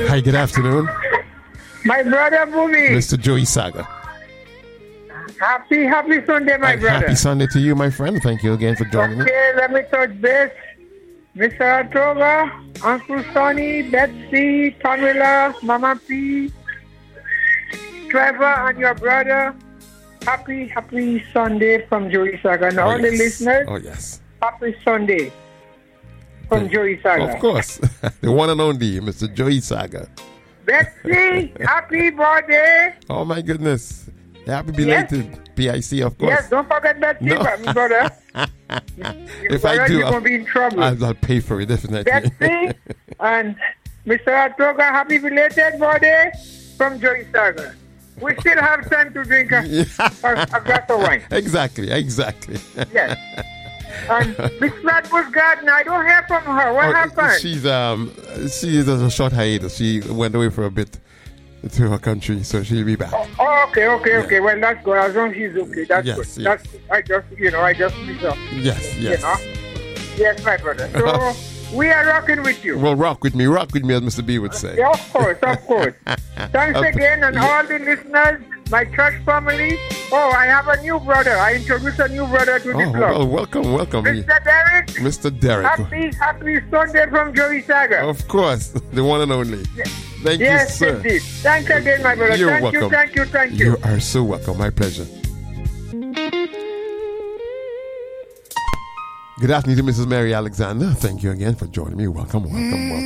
Hi, good afternoon. My brother Boomy. Mr. Joey Saga. Happy Sunday, my brother. Happy Sunday to you, my friend. Thank you again for joining me. Okay, let me touch base. Mr. Atoga, Uncle Sonny, Betsy, Pamela, Mama P, Trevor, and your brother. Happy Sunday from Joey Saga. And all the listeners. Oh, yes. Happy Sunday from Joey Saga. Of course. The one and only Mr. Joey Saga. Betsy, happy birthday. Oh, my goodness. Happy belated PIC, of course. Yes, don't forget Betsy, my brother. If I do, you're going to be in trouble. I'll pay for it, definitely. Betsy and Mr. Atoga, happy belated birthday from Joey Saga. We still have time to drink a glass of wine. Exactly. Yes. And Miss Flatbush Garden, I don't hear from her. What happened? She is on a short hiatus. She went away for a bit to her country, so she'll be back. Okay. Well, that's good. As long as she's okay, that's good. Yes. That's good. I just miss her. Yes. Yes, my brother. So we are rocking with you. Well, rock with me, as Mr. B would say. Yeah, of course. Thanks again, and all the listeners, my church family. Oh, I have a new brother. I introduced a new brother to the club. Well, welcome. Mr. Derek. Mr. Derek. Happy Sunday from Joey Saga. Of course, the one and only. Yes. Thank you, sir. Indeed. Thanks again, my brother. You're welcome. Thank you. You are so welcome. My pleasure. Good afternoon to Mrs. Mary Alexander. Thank you again for joining me. Welcome.